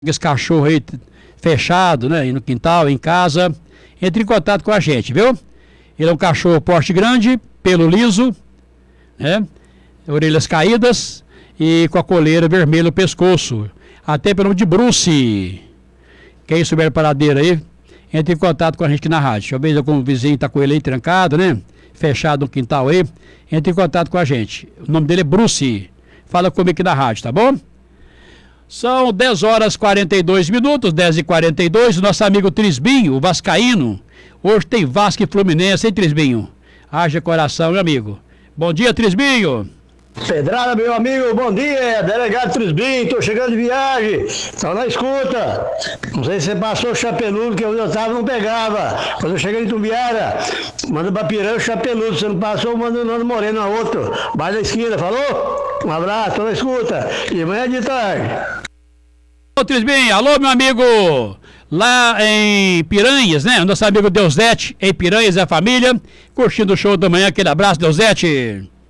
esse cachorro aí fechado, né? No quintal, em casa, entre em contato com a gente, viu? Ele é um cachorro porte grande, pelo liso, né? Orelhas caídas e com a coleira vermelha no pescoço. Até pelo nome de Bruce. Quem souber paradeira aí, entre em contato com a gente aqui na rádio. Talvez algum vizinho tá com ele aí trancado, né? Fechado no quintal aí, entre em contato com a gente. O nome dele é Bruce. Fala comigo aqui na rádio, tá bom? São 10 horas e 42 minutos, 10h42, o nosso amigo Trisbinho, o vascaíno. Hoje tem Vasco e Fluminense, hein, Trisbinho? Haja coração, meu amigo. Bom dia, Trisbinho. Pedrada, meu amigo, bom dia, delegado Trisbinho, tô chegando de viagem, tô na escuta. Não sei se você passou o Chapeludo, que eu tava, não pegava. Quando eu cheguei em Tumbiara, manda pra Piranha o Chapeludo, você não passou, manda o Nando Moreno a outro, mais da esquina, falou? Um abraço, tô na escuta, e amanhã de tarde. Ô, Trisbinho, alô, meu amigo, lá em Piranhas, né? Nosso amigo Deusete, em Piranhas, a família, curtindo o show da manhã, aquele abraço, Deusete.